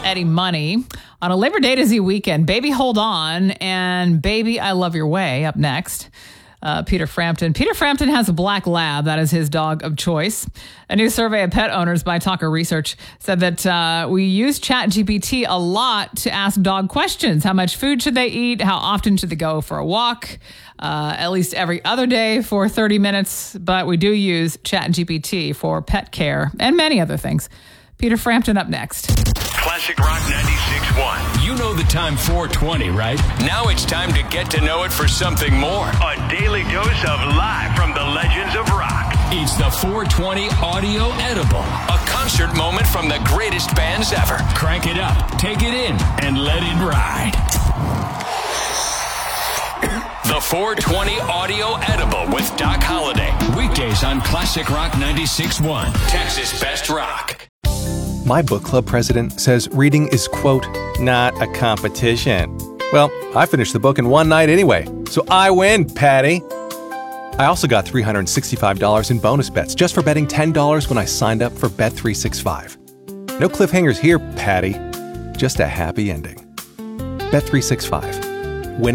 Eddie Money on a Labor Day to Z weekend. Baby, Hold On and Baby, I Love Your Way up next. Peter Frampton. Peter Frampton has a black lab. That is his dog of choice. A new survey of pet owners by Talker Research said that we use ChatGPT a lot to ask dog questions. How much food should they eat? How often should they go for a walk? At least every other day for 30 minutes. But we do use ChatGPT for pet care and many other things. Peter Frampton up next. Classic Rock 96.1. You know the time 420, right? Now it's time to get to know it for something more. A daily dose of live from the legends of rock. It's the 420 Audio Edible, a concert moment from the greatest bands ever. Crank it up, take it in, and let it ride. The 420 Audio Edible with Doc Holliday. Weekdays on Classic Rock 96.1. Texas Best Rock. My book club president says reading is, quote, not a competition. Well, I finished the book in one night anyway, so I win, Patty. I also got $365 in bonus bets just for betting $10 when I signed up for Bet365. No cliffhangers here, Patty. Just a happy ending. Bet365.